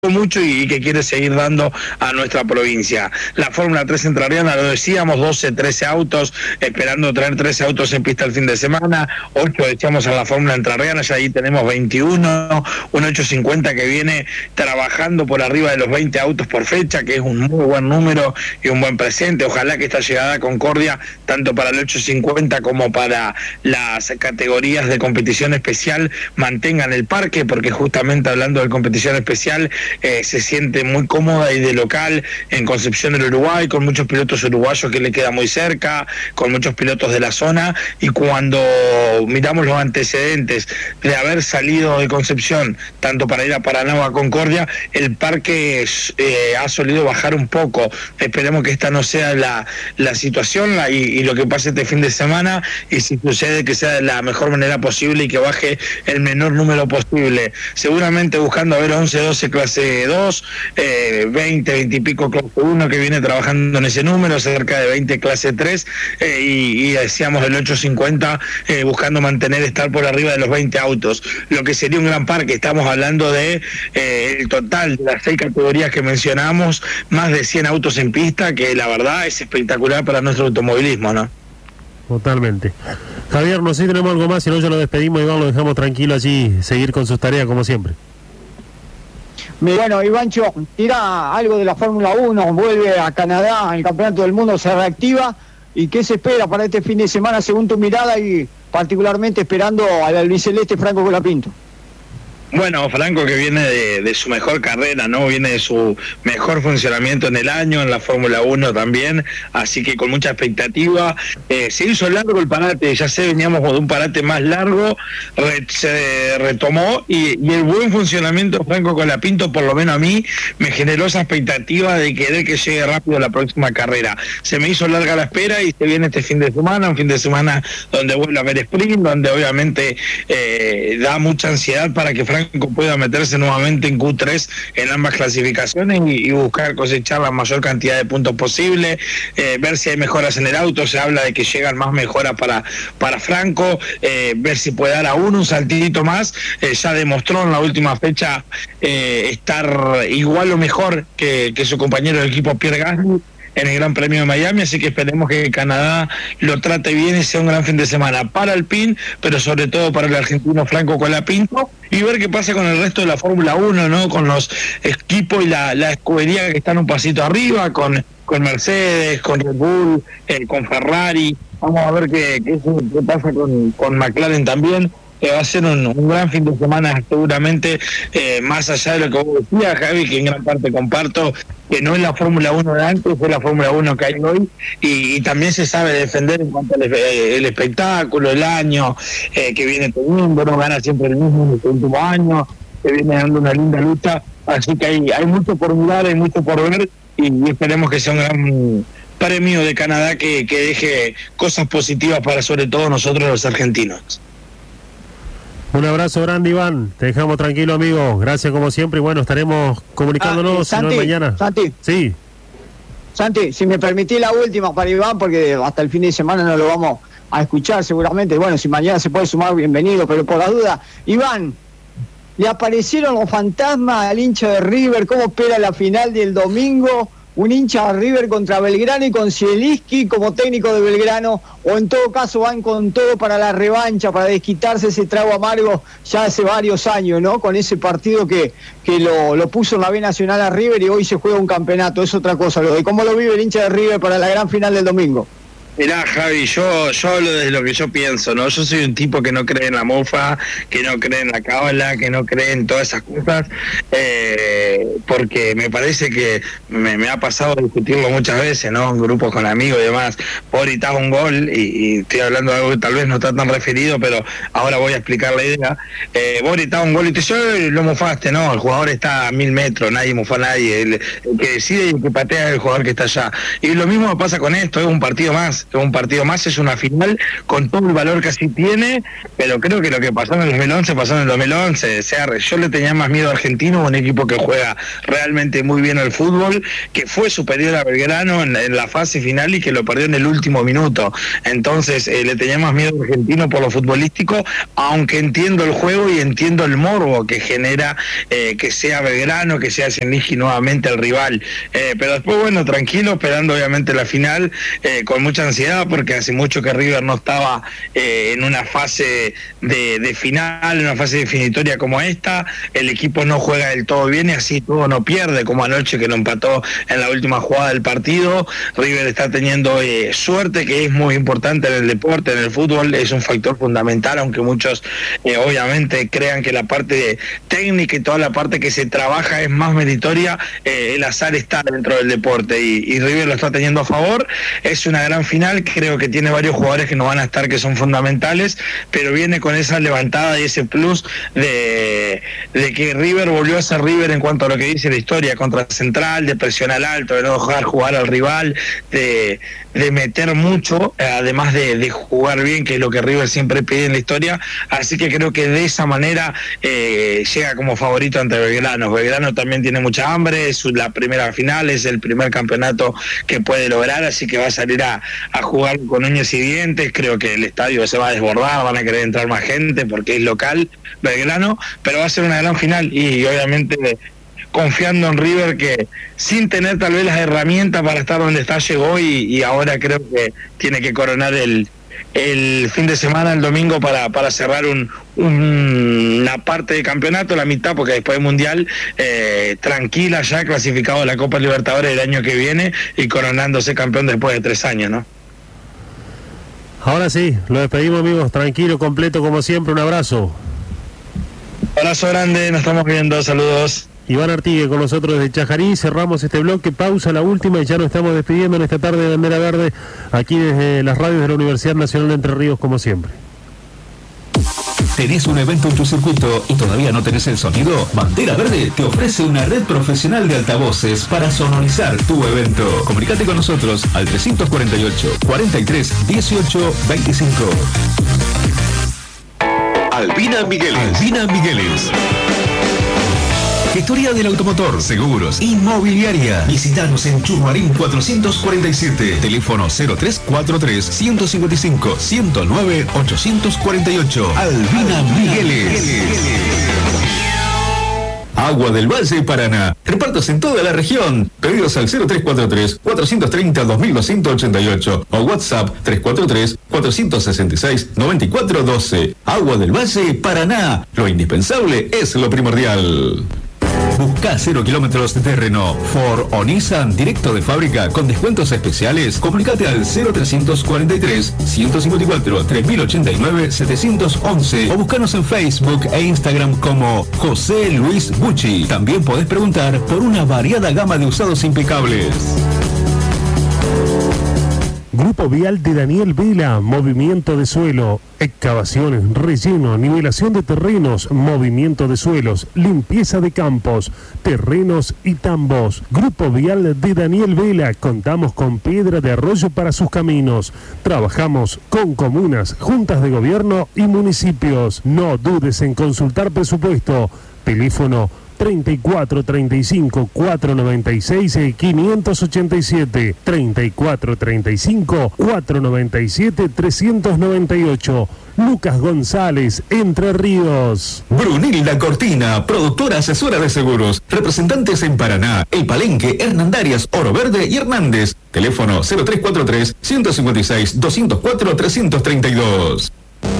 mucho y que quiere seguir dando a nuestra provincia. La Fórmula 3 entrerriana, lo decíamos, 12, 13 autos, esperando traer 13 autos en pista el fin de semana, 8 echamos a la Fórmula entrerriana, ya ahí tenemos 21, un 850 que viene trabajando por arriba de los 20 autos por fecha, que es un muy buen número y un buen presente. Ojalá que esta llegada a Concordia, tanto para el 850 como para las categorías de competición especial, mantengan el parque, porque justamente hablando de competición especial, se siente muy cómoda y de local en Concepción del Uruguay, con muchos pilotos uruguayos que le queda muy cerca, con muchos pilotos de la zona, y cuando miramos los antecedentes de haber salido de Concepción, tanto para ir a Paraná o a Concordia, el parque ha solido bajar un poco. Esperemos que esta no sea la situación y lo que pase este fin de semana, y si sucede, que sea de la mejor manera posible y que baje el menor número posible. Seguramente buscando a ver 11, 12 clase 2, 20 y pico clase 1, que viene trabajando en ese número, cerca de 20 clase 3, y decíamos el 850, buscando estar por arriba de los 20 autos, lo que sería un gran parque. Estamos hablando de el total de las 6 categorías que mencionamos, más de 100 autos en pista, que la verdad es espectacular para nuestro automovilismo, ¿no? Totalmente. Javier, no sé si tenemos algo más, si no ya lo despedimos, Iván, lo dejamos tranquilo allí, seguir con sus tareas como siempre. Bueno, Ivancho, tira algo de la Fórmula 1, vuelve a Canadá, el Campeonato del Mundo se reactiva, ¿y qué se espera para este fin de semana según tu mirada, y particularmente esperando al albiceleste Franco Colapinto? Bueno, Franco, que viene de su mejor carrera, ¿no? Viene de su mejor funcionamiento en el año, en la Fórmula 1 también, así que con mucha expectativa. Se hizo largo el parate, ya veníamos de un parate más largo, se retomó, y el buen funcionamiento de Franco Colapinto, por lo menos a mí, me generó esa expectativa de querer que llegue rápido la próxima carrera. Se me hizo larga la espera y se viene este fin de semana, un fin de semana donde vuelve a haber sprint, donde obviamente da mucha ansiedad para que Franco pueda meterse nuevamente en Q3 en ambas clasificaciones y buscar cosechar la mayor cantidad de puntos posible, ver si hay mejoras en el auto. Se habla de que llegan más mejoras para Franco, ver si puede dar aún un saltito más. Ya demostró en la última fecha estar igual o mejor que su compañero de equipo Pierre Gasly en el Gran Premio de Miami, así que esperemos que Canadá lo trate bien y sea un gran fin de semana para Alpine, pero sobre todo para el argentino Franco Colapinto, y ver qué pasa con el resto de la Fórmula 1, ¿no? Con los equipos y la escudería que están un pasito arriba, con Mercedes, con Red Bull, con Ferrari. Vamos a ver qué pasa con McLaren también. Va a ser un gran fin de semana seguramente, más allá de lo que vos decías, Javi, que en gran parte comparto, que no es la Fórmula 1 de antes, es la Fórmula 1 que hay hoy, y también se sabe defender en cuanto al el espectáculo, el año que viene teniendo, no gana siempre el mismo en este último año, que viene dando una linda lucha, así que hay mucho por mirar, hay mucho por ver, y esperemos que sea un gran premio de Canadá que deje cosas positivas para sobre todo nosotros los argentinos. Un abrazo grande, Iván. Te dejamos tranquilo, amigo. Gracias como siempre. Y bueno, estaremos comunicándonos Santi, mañana. Santi. Sí. Santi, si me permitís la última para Iván, porque hasta el fin de semana no lo vamos a escuchar seguramente. Bueno, si mañana se puede sumar, bienvenido, pero por la duda. Iván, ¿le aparecieron los fantasmas al hincha de River? ¿Cómo espera la final del domingo? Un hincha de River contra Belgrano y con Zielinski como técnico de Belgrano, o en todo caso van con todo para la revancha, para desquitarse ese trago amargo ya hace varios años, ¿no? Con ese partido que lo puso en la B Nacional a River y hoy se juega un campeonato. Es otra cosa, lo de cómo lo vive el hincha de River para la gran final del domingo. Mirá, Javi, yo hablo desde lo que yo pienso, ¿no? Yo soy un tipo que no cree en la mofa, que no cree en la cábala, que no cree en todas esas cosas, porque me parece que me ha pasado discutirlo muchas veces, ¿no? En grupos con amigos y demás. Bori estaba un gol, y estoy hablando de algo que tal vez no está tan referido, pero ahora voy a explicar la idea. Bori estaba un gol y te dice, lo mofaste, ¿no? El jugador está a 1000 metros, nadie mofó a nadie. El que decide y el que patea es el jugador que está allá. Y lo mismo pasa con esto, es un partido más. más, un partido más, es una final con todo el valor que así tiene, pero creo que lo que pasó en el 2011 pasó en el 2011. O sea, yo le tenía más miedo a Argentino, un equipo que juega realmente muy bien al fútbol, que fue superior a Belgrano en la fase final y que lo perdió en el último minuto. Entonces le tenía más miedo a Argentino por lo futbolístico, aunque entiendo el juego y entiendo el morbo que genera que sea Belgrano, que sea Cienligi nuevamente el rival. Pero después, bueno, tranquilo, esperando obviamente la final, con mucha ansiedad, porque hace mucho que River no estaba en una fase de final, en una fase definitoria como esta. El equipo no juega del todo bien y así todo no pierde, como anoche que lo empató en la última jugada del partido. River está teniendo suerte, que es muy importante en el deporte, en el fútbol, es un factor fundamental, aunque muchos obviamente crean que la parte técnica y toda la parte que se trabaja es más meritoria. El azar está dentro del deporte y River lo está teniendo a favor. Es una gran final, creo que tiene varios jugadores que no van a estar, que son fundamentales, pero viene con esa levantada y ese plus de que River volvió a ser River en cuanto a lo que dice la historia, contra Central, de presión al alto, de no dejar jugar al rival, de meter mucho, además de jugar bien, que es lo que River siempre pide en la historia. Así que creo que de esa manera llega como favorito ante Belgrano. Belgrano también tiene mucha hambre, es la primera final, es el primer campeonato que puede lograr, así que va a salir a jugar con uñas y dientes. Creo que el estadio se va a desbordar, van a querer entrar más gente porque es local Belgrano, pero va a ser una gran final y obviamente confiando en River, que sin tener tal vez las herramientas para estar donde está llegó y ahora creo que tiene que coronar el fin de semana, el domingo, para cerrar una parte de campeonato, la mitad, porque después del Mundial, tranquila, ya clasificado a la Copa Libertadores el año que viene y coronándose campeón después de 3 años, ¿no? Ahora sí, lo despedimos, amigos, tranquilo, completo como siempre, un abrazo. Abrazo grande, nos estamos viendo, saludos. Iván Artigue con nosotros desde Chajarí. Cerramos este bloque, pausa la última y ya nos estamos despidiendo en esta tarde de Bandera Verde, aquí desde las radios de la Universidad Nacional de Entre Ríos, como siempre. ¿Tenés un evento en tu circuito y todavía no tenés el sonido? Bandera Verde te ofrece una red profesional de altavoces para sonorizar tu evento. Comunicate con nosotros al 348 43 18 25. Albina Migueles. Gestoría del automotor, seguros, inmobiliaria. Visítanos en Churmarín 447. Teléfono 0343-155-109-848. Albina Migueles. Agua del Valle Paraná. Repartos en toda la región. Pedidos al 0343-430-2288 o WhatsApp 343-466-9412. Agua del Valle Paraná. Lo indispensable es lo primordial. Busca 0 kilómetros de Renault, Ford o Nissan directo de fábrica con descuentos especiales. Comunicate al 0343-154-3089-711 o búscanos en Facebook e Instagram como José Luis Bucci. También podés preguntar por una variada gama de usados impecables. Grupo Vial de Daniel Vela, movimiento de suelo, excavaciones, relleno, nivelación de terrenos, movimiento de suelos, limpieza de campos, terrenos y tambos. Grupo Vial de Daniel Vela, contamos con piedra de arroyo para sus caminos. Trabajamos con comunas, juntas de gobierno y municipios. No dudes en consultar presupuesto. Teléfono 34 35 496 587, 34 35 497 398. Lucas González, Entre Ríos. Brunilda Cortina, productora asesora de seguros. Representantes en Paraná, El Palenque, Hernandarias, Oro Verde y Hernández. Teléfono 0343 156 204 332.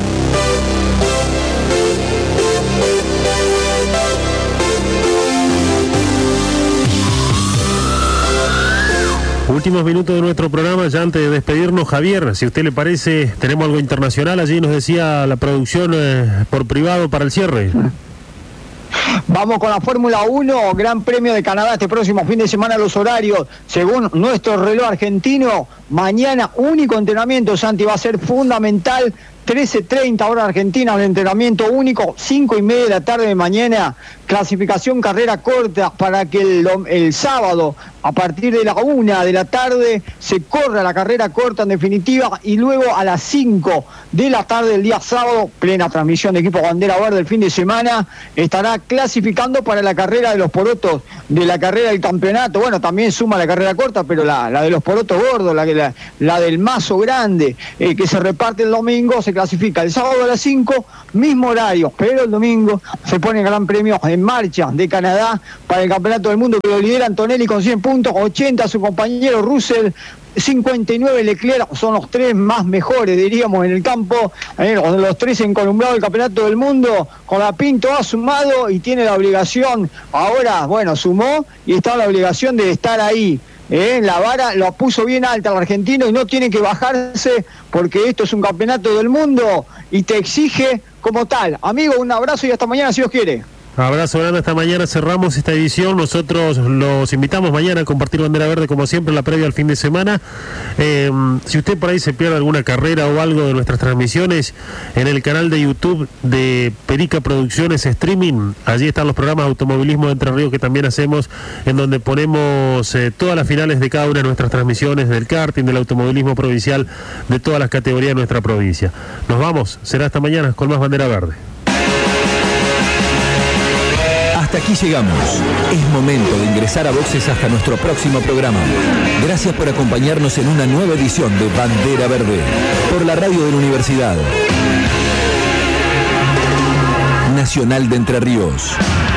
Últimos minutos de nuestro programa, ya antes de despedirnos, Javier, si a usted le parece, tenemos algo internacional, allí nos decía la producción por privado para el cierre. Vamos con la Fórmula 1, Gran Premio de Canadá este próximo fin de semana. Los horarios, según nuestro reloj argentino, mañana único entrenamiento, Santi, va a ser fundamental. 13:30 hora argentina, un entrenamiento único, 5:30 de la tarde de mañana, clasificación carrera corta para que el sábado a partir de la 1 de la tarde se corre la carrera corta en definitiva, y luego a las 5 de la tarde el día sábado, plena transmisión de equipo bandera verde el fin de semana, estará clasificando para la carrera de los porotos, de la carrera del campeonato. Bueno, también suma la carrera corta, pero la de los porotos gordos, la del mazo grande, que se reparte el domingo, se clasifica el sábado a las 5, mismo horario, pero el domingo se pone el Gran Premio en marcha de Canadá para el Campeonato del Mundo, que lo lidera Antonelli con 100 puntos, 80 su compañero Russell, 59 Leclerc. Son los tres más mejores, diríamos, en el campo, los tres encolumbrados del Campeonato del Mundo. Con la Pinto ha sumado y tiene la obligación, ahora, bueno, sumó y está en la obligación de estar ahí. La vara lo puso bien alta el argentino y no tiene que bajarse, porque esto es un campeonato del mundo y te exige como tal. Amigo, un abrazo y hasta mañana si Dios quiere. Abrazo grande, hasta mañana. Cerramos esta edición. Nosotros los invitamos mañana a compartir bandera verde, como siempre, en la previa al fin de semana. Si usted por ahí se pierde alguna carrera o algo de nuestras transmisiones, en el canal de YouTube de Perica Producciones Streaming, allí están los programas de automovilismo de Entre Ríos que también hacemos, en donde ponemos todas las finales de cada una de nuestras transmisiones, del karting, del automovilismo provincial, de todas las categorías de nuestra provincia. Nos vamos, será hasta mañana con más bandera verde. Hasta aquí llegamos. Es momento de ingresar a boxes hasta nuestro próximo programa. Gracias por acompañarnos en una nueva edición de Bandera Verde por la radio de la Universidad Nacional de Entre Ríos.